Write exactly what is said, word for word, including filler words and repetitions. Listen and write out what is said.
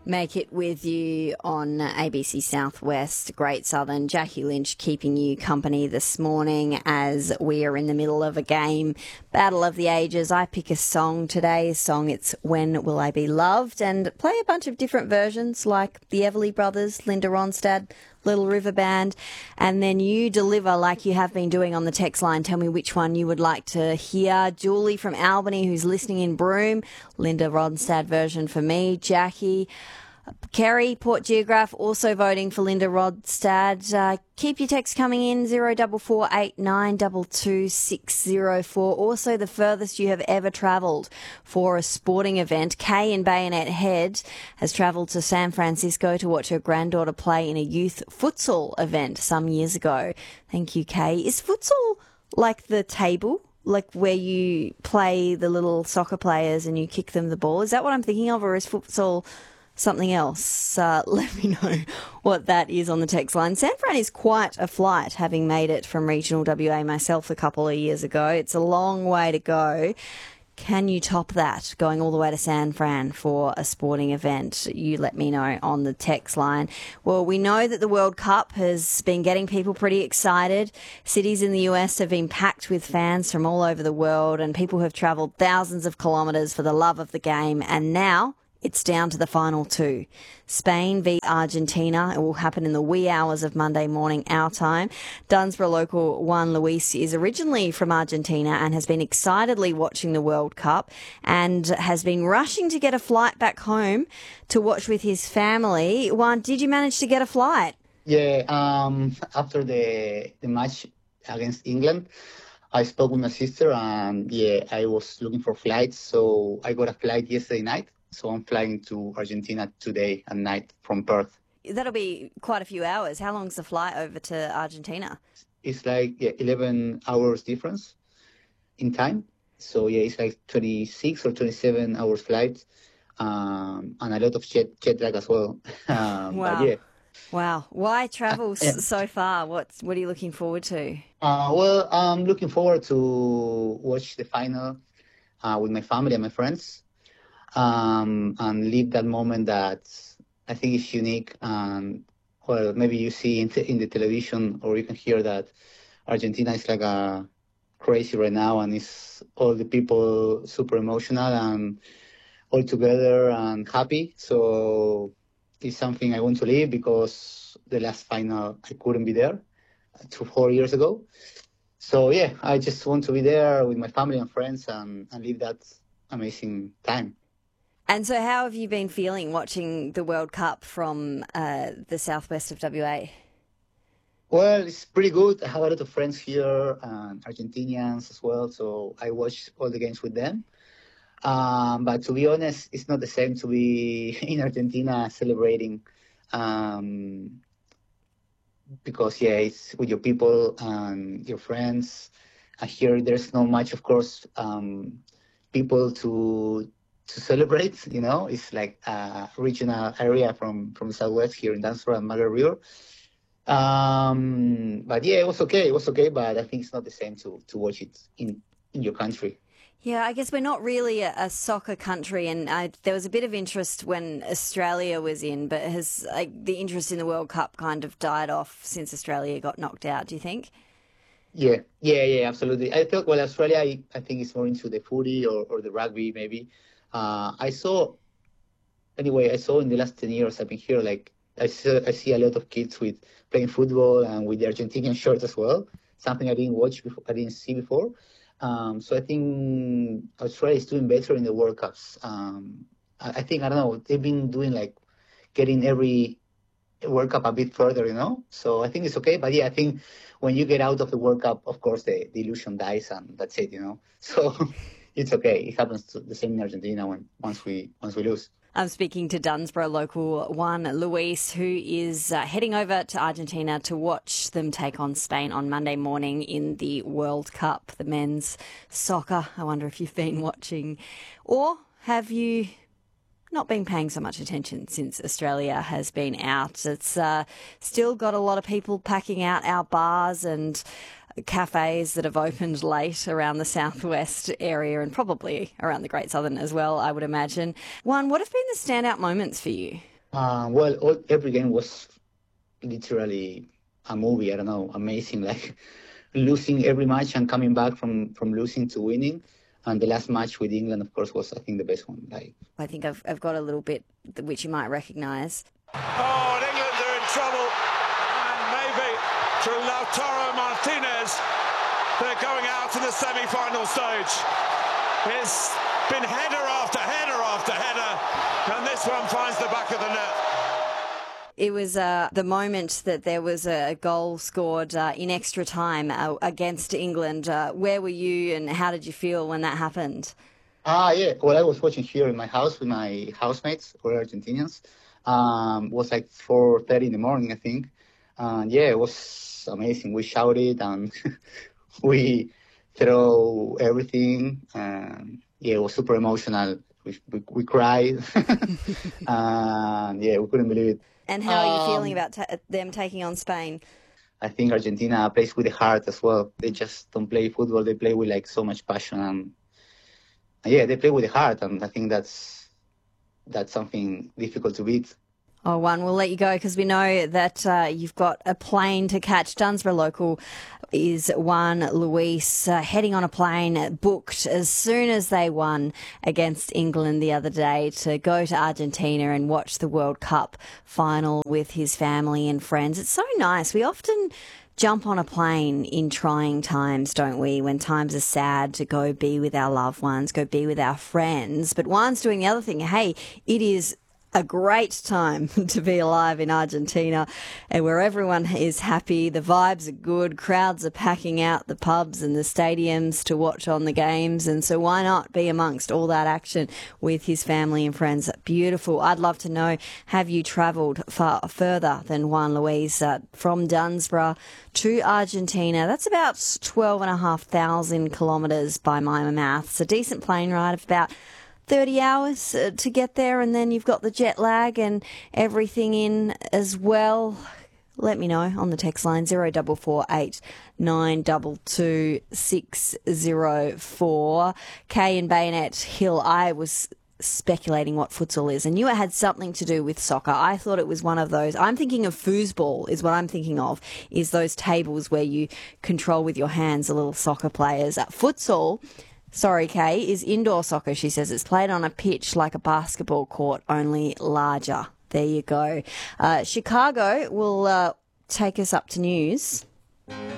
Make It With You on A B C Southwest, Great Southern. Jackie Lynch keeping you company this morning as we are in the middle of a game. Battle of the Ages. I pick a song today. Song, it's When Will I Be Loved? And play a bunch of different versions like the Everly Brothers, Linda Ronstadt, Little River Band. And then you deliver like you have been doing on the text line. Tell me which one you would like to hear. Julie from Albany, who's listening in Broome. Linda Ronstadt version for me. Jackie. Kerry, Port Geograph, also voting for Linda Ronstadt. Uh, keep your text coming in, zero four four eight nine two two six zero four. Also, the furthest you have ever travelled for a sporting event. Kay in Bayonet Head has travelled to San Francisco to watch her granddaughter play in a youth futsal event some years ago. Thank you, Kay. Is futsal like the table? Like where you play the little soccer players and you kick them the ball? Is that what I'm thinking of, or is futsal something else? Uh, let me know what that is on the text line. San Fran is quite a flight, having made it from regional W A myself a couple of years ago. It's a long way to go. Can you top that, going all the way to San Fran for a sporting event? You let me know on the text line. Well, we know that the World Cup has been getting people pretty excited. Cities in the U S have been packed with fans from all over the world, and people have travelled thousands of kilometres for the love of the game. And now it's down to the final two. Spain v Argentina. It will happen in the wee hours of Monday morning, our time. Dunsborough local Juan Luis is originally from Argentina and has been excitedly watching the World Cup and has been rushing to get a flight back home to watch with his family. Juan, did you manage to get a flight? Yeah, um, after the, the match against England, I spoke with my sister and, yeah, I was looking for flights. So I got a flight yesterday night. So I'm flying to Argentina today at night from Perth. That'll be quite a few hours. How long's the flight over to Argentina? It's like yeah, eleven hours difference in time. So yeah, it's like twenty-six or twenty-seven hours flight, um, and a lot of jet, jet lag as well. um, wow. But yeah. Wow. Why travel Uh, yeah. so far? What's, what are you looking forward to? Uh, well, I'm looking forward to watch the final uh, with my family and my friends. Um, and live that moment that I think is unique. And well, maybe you see in, te- in the television, or you can hear that Argentina is like a crazy right now, and it's all the people super emotional and all together and happy. So it's something I want to live, because the last final I couldn't be there two, four years ago. So yeah, I just want to be there with my family and friends and, and live that amazing time. And so how have you been feeling watching the World Cup from uh, the southwest of W A? Well, it's pretty good. I have a lot of friends here, and Argentinians as well, so I watch all the games with them. Um, but to be honest, it's not the same to be in Argentina celebrating, um, because, yeah, it's with your people and your friends. And here there's not much, of course, um, people to... to celebrate, you know. It's like a regional area from, from the southwest here in Dunsborough and Margaret River. Um, but yeah, it was okay. It was okay, but I think it's not the same to, to watch it in, in your country. Yeah, I guess we're not really a, a soccer country, and I, there was a bit of interest when Australia was in, but has like, the interest in the World Cup kind of died off since Australia got knocked out, do you think? Yeah, yeah, yeah, absolutely. I felt, well, Australia, I, I think it's more into the footy or, or the rugby, maybe. Uh, I saw, anyway, I saw in the last ten years I've been here, like, I see, I see a lot of kids with playing football and with the Argentinian shirts as well, something I didn't watch before, I didn't see before. Um, so I think Australia is doing better in the World Cups. Um, I, I think, I don't know, they've been doing, like, getting every World Cup a bit further, you know? So I think it's okay. But yeah, I think when you get out of the World Cup, of course, the, the illusion dies, and that's it, you know? So... it's okay. It happens to the same in Argentina when once we once we lose. I'm speaking to Dunsborough local Juan Luis, who is uh, heading over to Argentina to watch them take on Spain on Monday morning in the World Cup, the men's soccer. I wonder if you've been watching, or have you not been paying so much attention since Australia has been out. It's uh, still got a lot of people packing out our bars and cafes that have opened late around the southwest area and probably around the Great Southern as well, I would imagine. One, what have been the standout moments for you? Uh, well, all, every game was literally a movie. I don't know, amazing. Like losing every match and coming back from from losing to winning. And the last match with England, of course, was I think the best one. Like I think I've I've got a little bit which you might recognise. Oh, and England are in trouble, and maybe through Lautaro Martinez, they're going out to the semi-final stage. It's been header after header after header, and this one finds the back of the net. It was uh, the moment that there was a goal scored uh, in extra time uh, against England. Uh, where were you and how did you feel when that happened? Ah, yeah. Well, I was watching here in my house with my housemates, who are Argentinians. Um, it was like four thirty in the morning, I think. And yeah, it was amazing. We shouted and we throw everything. Um, yeah, it was super emotional. We we, we cried. And yeah, we couldn't believe it. And how are you Um, feeling about ta- them taking on Spain? I think Argentina plays with the heart as well. They just don't play football. They play with like so much passion and yeah, they play with the heart, and I think that's that's something difficult to beat. Oh, one, we'll let you go because we know that uh, you've got a plane to catch. Dunsborough local is Juan Luis uh, heading on a plane booked as soon as they won against England the other day to go to Argentina and watch the World Cup final with his family and friends. It's so nice. We often jump on a plane in trying times, don't we? When times are sad, to go be with our loved ones, go be with our friends. But Juan's doing the other thing. Hey, it is a great time to be alive in Argentina and where everyone is happy, the vibes are good, crowds are packing out the pubs and the stadiums to watch on the games, and so why not be amongst all that action with his family and friends? Beautiful. I'd love to know, have you travelled far further than Juan Luis uh, from Dunsborough to Argentina? That's about twelve and a half thousand kilometres by my maths. A decent plane ride of about thirty hours uh, to get there, and then you've got the jet lag and everything in as well. Let me know on the text line zero double four eight nine double two six zero four. Kay and Bayonet Hill, I was speculating what futsal is, and knew it had something to do with soccer. I thought it was one of those. I'm thinking of foosball is what I'm thinking of, is those tables where you control with your hands the little soccer players. Uh, futsal, sorry, Kay, is indoor soccer. She says it's played on a pitch like a basketball court, only larger. There you go. Uh, Chicago will uh, take us up to news.